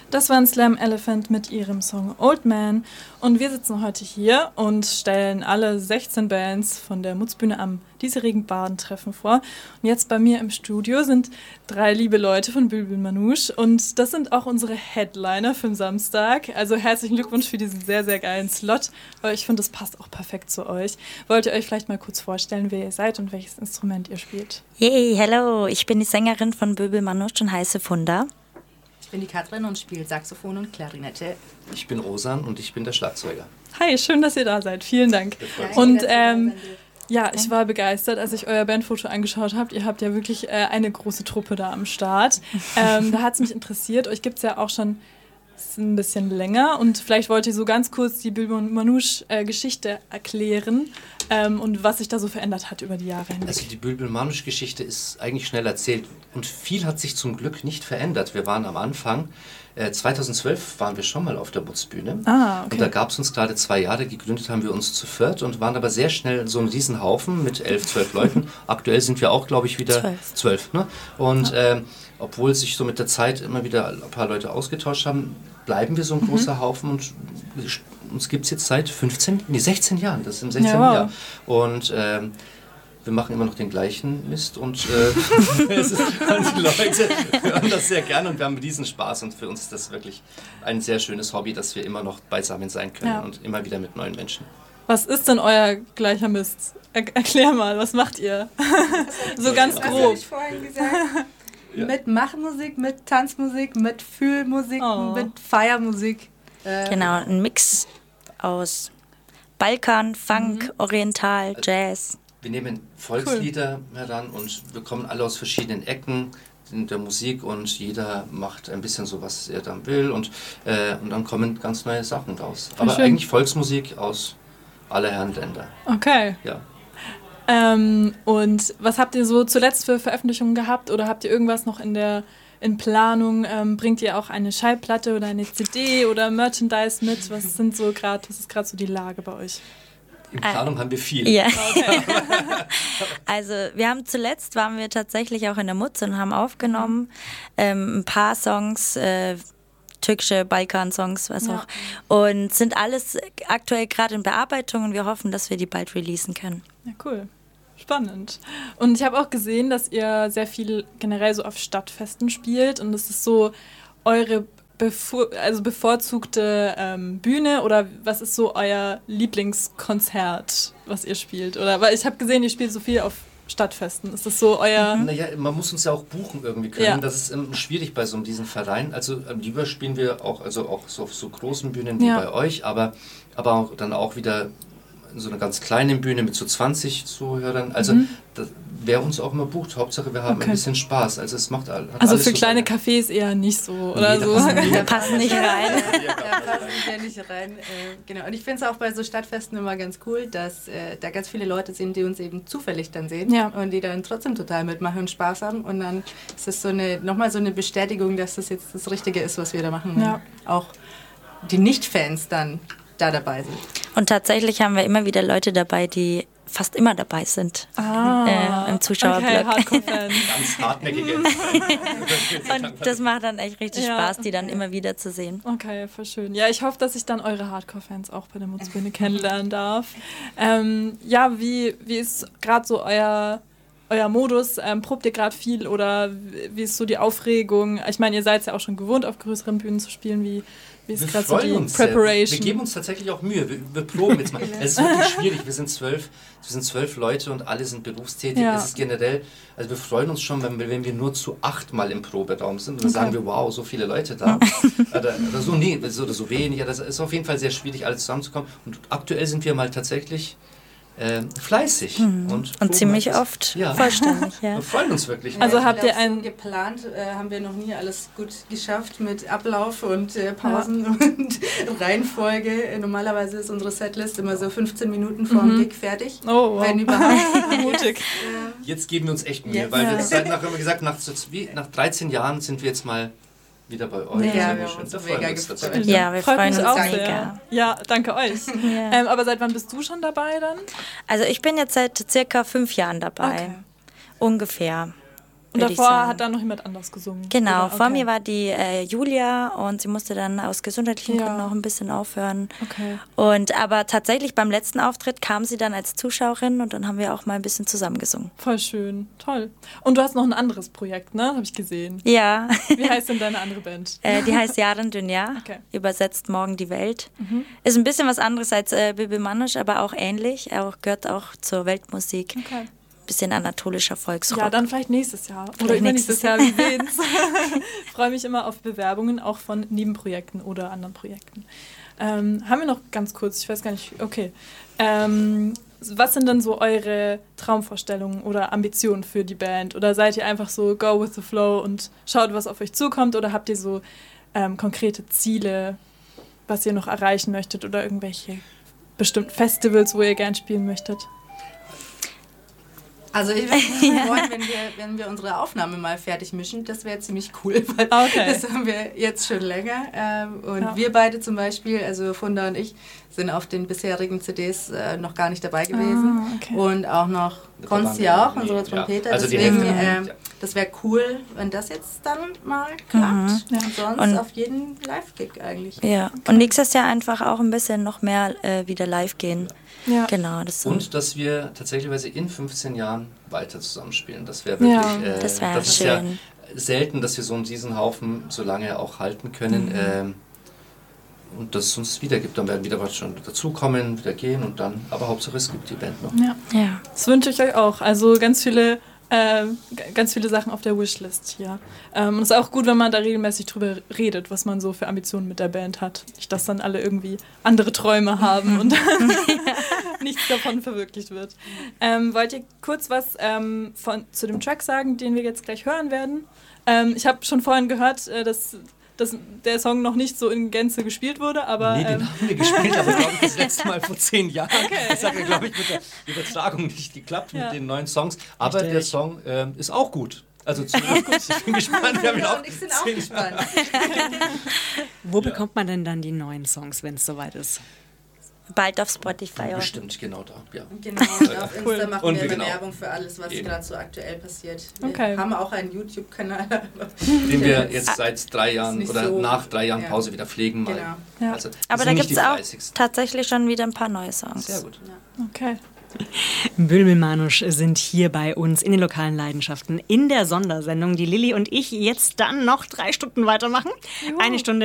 Das war ein Slam Elephant mit ihrem Song Old Man. Und wir sitzen heute hier und stellen alle 16 Bands von der Mutzbühne am diesjährigen Badentreffen vor. Und jetzt bei mir im Studio sind 3 liebe Leute von Bülbül Manouche. Und das sind auch unsere Headliner für den Samstag. Also herzlichen Glückwunsch für diesen sehr, sehr geilen Slot. Aber ich finde, das passt auch perfekt zu euch. Wollt ihr euch vielleicht mal kurz vorstellen, wer ihr seid und welches Instrument ihr spielt? Yay, hello. Ich bin die Sängerin von Bülbül Manouche und heiße Funda. Ich bin die Katrin und spiele Saxophon und Klarinette. Ich bin Osan und ich bin der Schlagzeuger. Hi, schön, dass ihr da seid. Vielen Dank. Und ja, ich war begeistert, als ich euer Bandfoto angeschaut habe. Ihr habt ja wirklich eine große Truppe da am Start. Da hat es mich interessiert. Euch gibt es ja auch schon ein bisschen länger. Und vielleicht wollt ihr so ganz kurz die Bülbül Manouche-Geschichte erklären und was sich da so verändert hat über die Jahre hinweg. Also die Bülbül Manouche-Geschichte ist eigentlich schnell erzählt. Und viel hat sich zum Glück nicht verändert. Wir waren am Anfang, 2012 waren wir schon mal auf der Mutzbühne. Okay. Und da gab es uns gerade 2 Jahre. Gegründet haben wir uns zu viert und waren aber sehr schnell so ein Riesenhaufen mit 11, 12 Leuten. Aktuell sind wir auch, glaube ich, wieder 12. Ne? Und obwohl sich so mit der Zeit immer wieder ein paar Leute ausgetauscht haben, bleiben wir so ein großer Haufen und uns gibt es jetzt seit 16 Jahren. Das ist im 16. Jahr. Und wir machen immer noch den gleichen Mist und die Leute hören das sehr gerne und wir haben diesen Spaß und für uns ist das wirklich ein sehr schönes Hobby, dass wir immer noch beisammen sein können und immer wieder mit neuen Menschen. Was ist denn euer gleicher Mist? Erklär mal, was macht ihr? So ganz grob. Was habe ich vorhin gesagt? Ja. Mit Machmusik, mit Tanzmusik, mit Fühlmusik, mit Feiermusik. Genau, ein Mix aus Balkan, Funk, Oriental, Jazz. Wir nehmen Volkslieder heran und wir kommen alle aus verschiedenen Ecken in der Musik und jeder macht ein bisschen so, was er dann will und dann kommen ganz neue Sachen raus. Aber schön. Eigentlich Volksmusik aus aller Herren Länder. Okay. Ja. Und was habt ihr so zuletzt für Veröffentlichungen gehabt oder habt ihr irgendwas noch in Planung? Bringt ihr auch eine Schallplatte oder eine CD oder Merchandise mit? Was ist gerade so die Lage bei euch? In Planung haben wir viel. Ja. Okay. Also waren wir tatsächlich auch in der Mutz und haben aufgenommen ein paar Songs, türkische Balkan-Songs, was auch. Und sind alles aktuell gerade in Bearbeitung und wir hoffen, dass wir die bald releasen können. Ja, cool. Spannend. Und ich habe auch gesehen, dass ihr sehr viel generell so auf Stadtfesten spielt und das ist so eure bevorzugte Bühne oder was ist so euer Lieblingskonzert, was ihr spielt? Oder weil ich habe gesehen, ihr spielt so viel auf Stadtfesten. Ist das so euer... Naja, man muss uns ja auch buchen irgendwie können. Ja. Das ist schwierig bei so diesem Verein. Also lieber spielen wir auch so auf so großen Bühnen wie bei euch, aber auch dann auch wieder in so einer ganz kleinen Bühne mit so 20 Zuhörern. Also wer uns auch immer bucht, Hauptsache wir haben ein bisschen Spaß. Also es macht Also alles für so kleine Cafés eher nicht so, oder so? Da passen nicht rein. Passen ja nicht rein. Genau. Und ich finde es auch bei so Stadtfesten immer ganz cool, dass da ganz viele Leute sind, die uns eben zufällig dann sehen und die dann trotzdem total mitmachen und Spaß haben. Und dann ist es nochmal so eine Bestätigung, dass das jetzt das Richtige ist, was wir da machen. Ja. Auch die Nicht-Fans dann da dabei sind. Und tatsächlich haben wir immer wieder Leute dabei, die fast immer dabei sind im Zuschauerblock. Okay, ganz hartnäckige. Und das macht dann echt richtig Spaß, die dann immer wieder zu sehen. Okay, voll schön. Ja, ich hoffe, dass ich dann eure Hardcore-Fans auch bei der Mutzbühne kennenlernen darf. Wie ist gerade so euer Modus? Probt ihr gerade viel oder wie ist so die Aufregung? Ich meine, ihr seid ja auch schon gewohnt, auf größeren Bühnen zu spielen. Wie ist gerade so die Preparation? Wir geben uns tatsächlich auch Mühe. Wir proben jetzt mal. Es ist wirklich schwierig. Wir sind 12 Leute und alle sind berufstätig. Ja. Es ist generell, also wir freuen uns schon, wenn wir nur zu 8 mal im Proberaum sind. Und dann sagen wir, wow, so viele Leute da. oder so wenig. Das ist auf jeden Fall sehr schwierig, alle zusammenzukommen. Und aktuell sind wir mal tatsächlich fleißig. Und ziemlich oft vollständig. Ja. Wir freuen uns wirklich. Also habt ihr einen... Geplant haben wir noch nie alles gut geschafft mit Ablauf und Pausen und Reihenfolge. Normalerweise ist unsere Setlist immer so 15 Minuten vor dem Gig fertig. Oh, wow. Wenn überhaupt. Mutig. Jetzt geben wir uns echt Mühe, weil wir haben wir gesagt, nach 13 Jahren sind wir jetzt mal wieder bei euch. Ja, wir freuen uns gefreut. Ja, wir freuen uns auch mega. Sehr. Ja, danke euch. Aber seit wann bist du schon dabei dann? Also ich bin jetzt seit circa 5 Jahren dabei. Okay. Ungefähr. Und davor hat dann noch jemand anders gesungen? Genau, vor mir war die Julia und sie musste dann aus gesundheitlichen Gründen noch ein bisschen aufhören. Okay. Aber tatsächlich beim letzten Auftritt kam sie dann als Zuschauerin und dann haben wir auch mal ein bisschen zusammen gesungen. Voll schön, toll. Und du hast noch ein anderes Projekt, ne? Habe ich gesehen. Ja. Wie heißt denn deine andere Band? Die heißt Yarın Dünya, übersetzt Morgen die Welt. Ist ein bisschen was anderes als Bibi Manusch, aber auch ähnlich. Gehört auch zur Weltmusik. Okay. Bisschen anatolischer Volksrock. Ja, dann vielleicht nächstes Jahr. Oder übernächstes Jahr, wir sehen's. Ich freue mich immer auf Bewerbungen, auch von Nebenprojekten oder anderen Projekten. Haben wir noch ganz kurz, ich weiß gar nicht, okay. Was sind denn so eure Traumvorstellungen oder Ambitionen für die Band? Oder seid ihr einfach so go with the flow und schaut, was auf euch zukommt? Oder habt ihr so konkrete Ziele, was ihr noch erreichen möchtet? Oder irgendwelche bestimmten Festivals, wo ihr gern spielen möchtet? Also ich würde mich freuen, wenn wir unsere Aufnahme mal fertig mischen. Das wäre ziemlich cool, weil das haben wir jetzt schon länger. Wir beide zum Beispiel, also Funda und ich, sind auf den bisherigen CDs noch gar nicht dabei gewesen. Und auch noch Konsti auch, unsere Trompeter. Also deswegen, das wäre cool, wenn das jetzt dann mal klappt. Und sonst auf jeden Live-Gig eigentlich. Ja, und nächstes Jahr einfach auch ein bisschen noch mehr wieder live gehen. Ja. Genau, und dass wir tatsächlich in 15 Jahren weiter zusammenspielen. Das wäre wirklich, das schön. Ist ja selten, dass wir so diesen Haufen so lange auch halten können. Und dass es uns wieder gibt. Dann werden wieder was schon dazukommen, wieder gehen und dann, aber Hauptsache es gibt die Band noch. Ja. Das wünsche ich euch auch. Also ganz viele Sachen auf der Wishlist hier. Und es ist auch gut, wenn man da regelmäßig drüber redet, was man so für Ambitionen mit der Band hat. Nicht, dass dann alle irgendwie andere Träume haben und nichts davon verwirklicht wird. Wollt ihr kurz was zu dem Track sagen, den wir jetzt gleich hören werden? Ich habe schon vorhin gehört, dass der Song noch nicht so in Gänze gespielt wurde, aber... Nee, den haben wir gespielt, aber glaube ich das letzte Mal vor 10 Jahren. Das hat ja, glaube ich, mit der Übertragung nicht geklappt mit den neuen Songs. Aber der Song ist auch gut. Also zumindest ich bin gespannt. Wir haben ihn auch ich bin auch gespannt. Wo bekommt man denn dann die neuen Songs, wenn es soweit ist? Bald auf Spotify. Bestimmt, genau da. Ja. Genau, und auf Insta machen wir Werbung für alles, was gerade so aktuell passiert. Wir haben auch einen YouTube-Kanal. Den wir jetzt seit 3 Jahren oder so nach 3 Jahren Pause wieder pflegen. Genau. Ja. Also, aber da gibt es auch tatsächlich schon wieder ein paar neue Songs. Sehr gut. Ja. Okay. Bülbül Manusch sind hier bei uns in den lokalen Leidenschaften in der Sondersendung, die Lilly und ich jetzt dann noch 3 Stunden weitermachen. Juhu. 1 Stunde